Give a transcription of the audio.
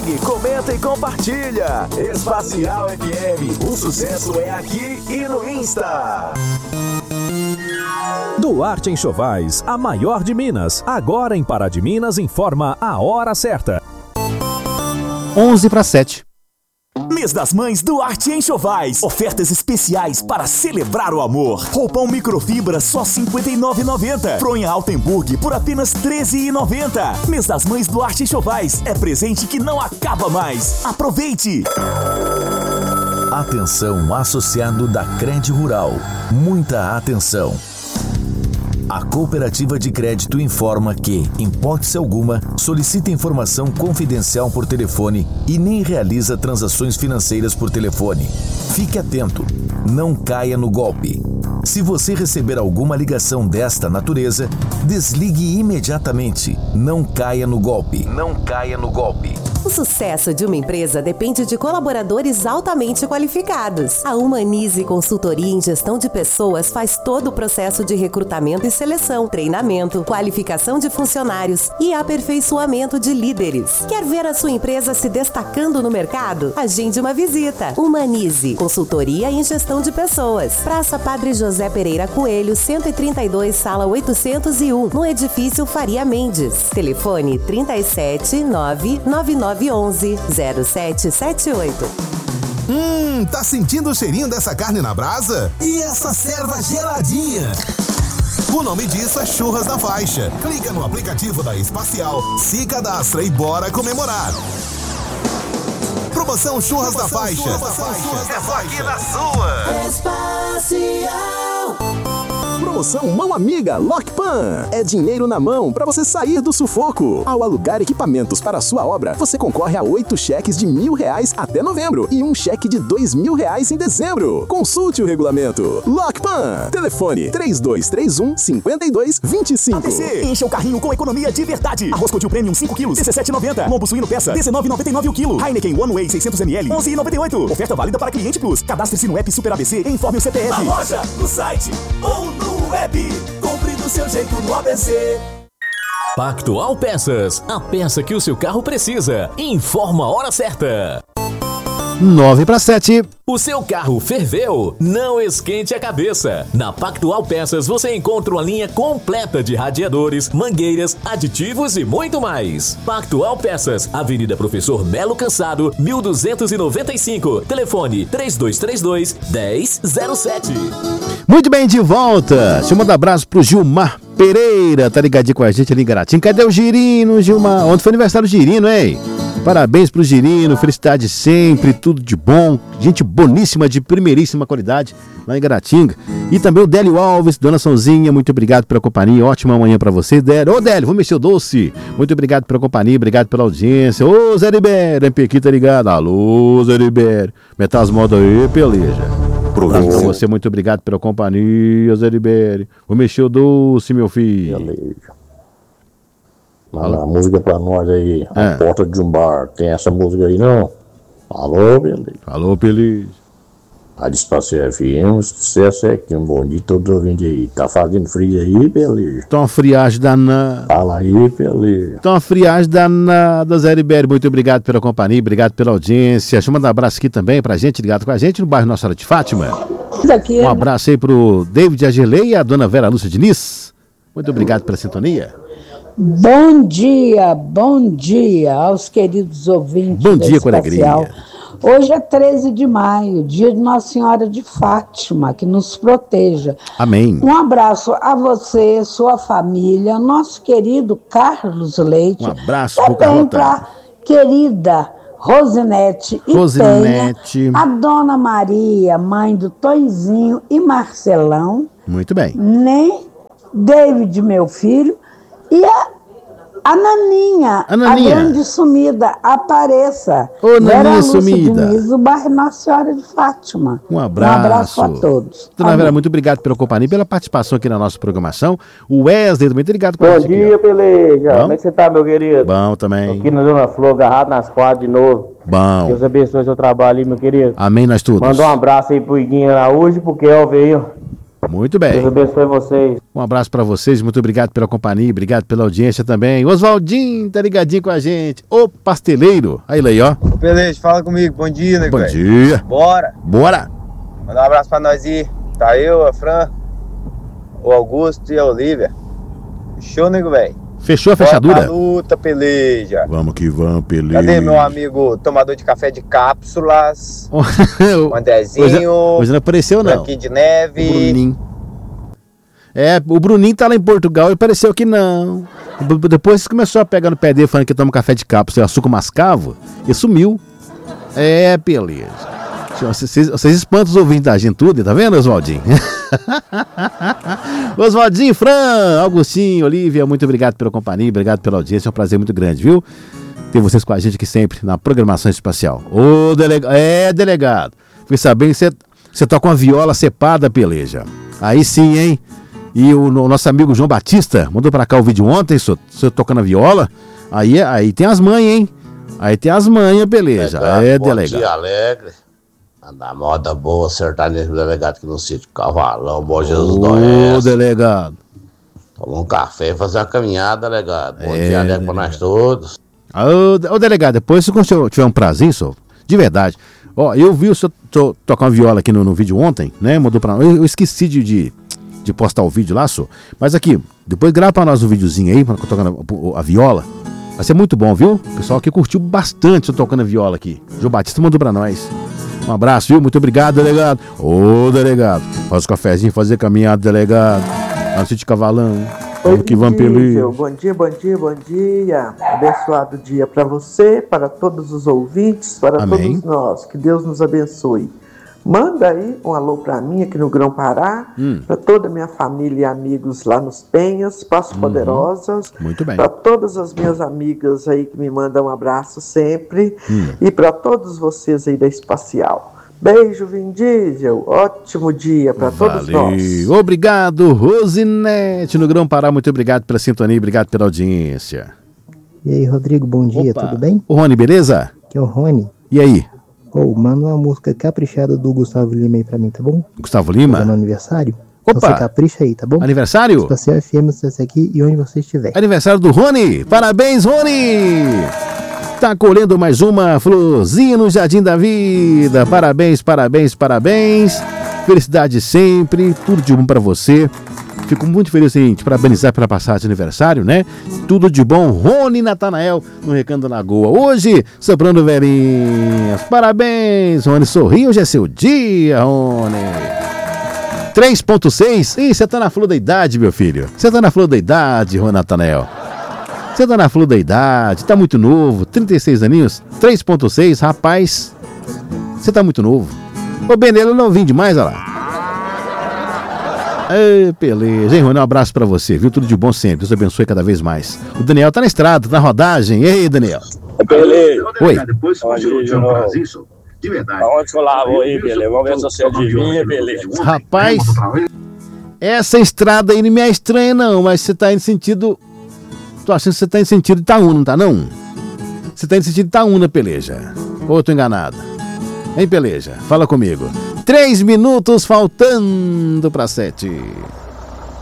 segue, comenta e compartilha. Espacial FM, o sucesso é aqui e no Insta. Duarte Enxovais, a maior de Minas. Agora em Pará de Minas informa a hora certa. 6:50. Mês das Mães Duarte Enxovais. Ofertas especiais para celebrar o amor. Roupão microfibra só R$ 59,90. Fronha Altenburg por apenas R$ 13,90. Mês das Mães Duarte Enxovais. É presente que não acaba mais. Aproveite! Atenção, associado da Cred Rural. Muita atenção. A Cooperativa de Crédito informa que, em hipótese alguma, solicita informação confidencial por telefone e nem realiza transações financeiras por telefone. Fique atento, não caia no golpe. Se você receber alguma ligação desta natureza, desligue imediatamente. Não caia no golpe. Não caia no golpe. O sucesso de uma empresa depende de colaboradores altamente qualificados. A Humanize Consultoria em Gestão de Pessoas faz todo o processo de recrutamento e seleção, treinamento, qualificação de funcionários e aperfeiçoamento de líderes. Quer ver a sua empresa se destacando no mercado? Agende uma visita. Humanize Consultoria em Gestão de Pessoas. Praça Padre José Pereira Coelho, 132, sala 801, no edifício Faria Mendes. Telefone 37999110778. Tá sentindo o cheirinho dessa carne na brasa? E essa serva geladinha? O nome disso é Churras da Faixa. Clica no aplicativo da Espacial, se cadastra e bora comemorar. Promoção Churras da Faixa. É só aqui na sua. Espacial. Promoção Mão Amiga Lockpan. É dinheiro na mão para você sair do sufoco. Ao alugar equipamentos para a sua obra, você concorre a 8 cheques de R$1.000 até novembro e um cheque de R$2.000 em dezembro. Consulte o regulamento. Lockpan. Telefone 3231-5225. ABC, encha o carrinho com economia de verdade. Arroz Codil Premium 5 kg, R$17,90. Lombo suíno peça, R$19,99 o quilo. Heineken One Way 600 ml, R$11,98. Oferta válida para Cliente Plus. Cadastre-se no app Super ABC e informe o CPF. Na loja, no site ou no web. Compre do seu jeito no ABC. Pactual Peças, a peça que o seu carro precisa. Informa a hora certa. 9:07. O seu carro ferveu? Não esquente a cabeça. Na Pactual Peças você encontra uma linha completa de radiadores, mangueiras, aditivos e muito mais. Pactual Peças, Avenida Professor Melo Cansado, 1295. Telefone 3232-1007. Muito bem, de volta. Deixa eu mandar um abraço pro Gilmar Pereira, tá ligadinho com a gente ali em Garatinga. Cadê o Girino, Gilmar? Ontem foi aniversário do Girino, hein? Parabéns pro Girino, felicidade sempre, tudo de bom, gente boníssima, de primeiríssima qualidade lá em Garatinga. E também o Délio Alves, Dona Sonzinha, muito obrigado pela companhia, ótima manhã pra você, Délio. Ô Délio, vou mexer o doce, muito obrigado pela companhia, obrigado pela audiência. Ô Zé Libério, MPQ tá ligado? Alô Zé Libério, metal as modas aí, peleja. Pra você, muito obrigado pela companhia, Zé Libério. Vou mexer o doce, meu filho. Peleja. Manda a música pra nós aí, A Porta de um Bar. Tem essa música aí, não? Alô, beleza. Alô, Peleja. A Espacial FM, sucesso é aqui, um bom dia todos ouvindo aí. Tá fazendo frio aí, beleza? Tá uma friagem danada. Fala aí, beleza. Tá uma friagem danada, Zé Libério. Muito obrigado pela companhia, obrigado pela audiência. Deixa eu mandar um abraço aqui também pra gente, ligado com a gente no bairro Nossa Senhora de Fátima. Um abraço aí pro David Agelei e a dona Vera Lúcia Diniz. Muito obrigado pela sintonia. Bom dia aos queridos ouvintes. Bom dia, com alegria. Hoje é 13 de maio, dia de Nossa Senhora de Fátima, que nos proteja. Amém. Um abraço a você, sua família, nosso querido Carlos Leite. Um abraço também para querida Rosinete e Penha, a Dona Maria, mãe do Tonzinho e Marcelão. Muito bem. Nem David, meu filho. E a Naninha, a grande sumida, apareça. Ô, Naninha sumida. Diniz, do bairro Nossa Senhora de Fátima. Um abraço a todos. Dona Vera, muito obrigado pela companhia e pela participação aqui na nossa programação. O Wesley também tá ligado com a gente. Bom dia, Peleja. Como é que você tá, meu querido? Bom também. Aqui na Dona Flor, agarrado nas quadras de novo. Bom. Deus abençoe seu trabalho aí, meu querido. Amém, nós todos. Manda um abraço aí pro Iguinho Araújo, pro Kelvin aí. Muito bem. Deus abençoe vocês. Um abraço pra vocês, muito obrigado pela companhia, obrigado pela audiência também. Oswaldinho tá ligadinho com a gente, o pasteleiro. Aí, Lei, ó. Beleza, fala comigo, bom dia, né, Bom dia. Bora. Mandar um abraço pra nós aí. Tá eu, a Fran, o Augusto e a Olivia. Show, nego, velho. Fechou a fechadura? Bora luta, peleja. Vamos que vamos, peleja. Cadê meu amigo tomador de café de cápsulas? O Andrezinho. Hoje não apareceu, não. Branquinho de neve. O Bruninho. O Bruninho tá lá em Portugal e apareceu que não. Depois começou a pegar no pé dele falando que toma café de cápsula e açúcar mascavo e sumiu. Beleza. Vocês espantam os ouvintes da gente tudo, tá vendo, Oswaldinho? Oswaldinho, Fran, Augustinho, Olivia, muito obrigado pela companhia, obrigado pela audiência, é um prazer muito grande, viu? Ter vocês com a gente aqui sempre na programação espacial. Ô, delegado, fiquei sabendo que você toca uma viola cepada, peleja. Aí sim, hein? E o nosso amigo João Batista mandou pra cá o vídeo ontem, senhor tocando a viola. Aí tem as manhas, hein? Aí tem as manhas, beleza. Bom delegado. Dia alegre. Da moda boa, sertanejo delegado aqui no sítio Cavalão, Bom Jesus do Oeste. Ô, delegado. Tomar um café e fazer uma caminhada, delegado. Bom dia alegre pra nós todos. Ô, delegado, depois se o senhor tiver um prazer, senhor, de verdade. Ó, eu vi o senhor tocar uma viola aqui no vídeo ontem, né? Mandou pra nós. Eu esqueci de postar o vídeo lá, senhor. Mas aqui, depois grava pra nós um videozinho aí, tocando a viola. Vai ser muito bom, viu? O pessoal aqui curtiu bastante o senhor tocando a viola aqui. João Batista mandou pra nós. Um abraço, viu? Muito obrigado, delegado. Ô, delegado, faz o cafezinho, fazer caminhada, delegado. Lá no sítio Cavalão. Vamos que vamos, peleja. Bom dia. Abençoado dia para você, para todos os ouvintes, para todos nós. Que Deus nos abençoe. Manda aí um alô para mim aqui no Grão Pará, para toda a minha família e amigos lá nos Penhas, Passos Poderosas. Muito bem. Para todas as minhas amigas aí que me mandam um abraço sempre. E para todos vocês aí da Espacial. Beijo, Vin Diesel. Ótimo dia para todos nós. Obrigado, Rosinete no Grão Pará. Muito obrigado pela sintonia, obrigado pela audiência. E aí, Rodrigo, bom dia, tudo bem? Ô, Rony, beleza? Aqui é o Rony. E aí? Manda uma música caprichada do Gustavo Lima aí pra mim, tá bom? Gustavo Lima? Tá no aniversário. Opa! Você capricha aí, tá bom? Aniversário? Espacial FM, você aqui e onde você estiver. Aniversário do Rony! Parabéns, Rony! Tá colhendo mais uma florzinha no Jardim da Vida. Parabéns. Felicidade sempre, tudo de bom pra você. Fico muito feliz em te parabenizar pela passagem de aniversário, né? Tudo de bom, Rony Natanael, no Recanto da Lagoa. Hoje, soprando velhinhas. Parabéns, Rony. Sorri, hoje é seu dia, Rony. 3.6. Ih, você tá na flor da idade, meu filho. Você tá na flor da idade, Rony Natanael. Você tá na flor da idade, tá muito novo. 36 aninhos, 3.6. Rapaz, você tá muito novo. Ô, Benelo, não vim demais, olha lá. Beleza, hein, Rony? Um abraço pra você, viu? Tudo de bom sempre, Deus abençoe cada vez mais. O Daniel tá na estrada, tá na rodagem. E aí, Daniel? Beleza. Oi. De verdade. Aonde que eu lavo aí, beleza? Vamos ver se você adivinha, beleza. Rapaz, essa estrada aí não me é estranha, não, mas você tá indo sentido. Tô achando que você tá indo sentido Itaúna, não tá, não? Você tá indo sentido Itaúna, peleja. Ou eu tô enganado? Hein, peleja? Fala comigo. 3 minutos faltando para 7.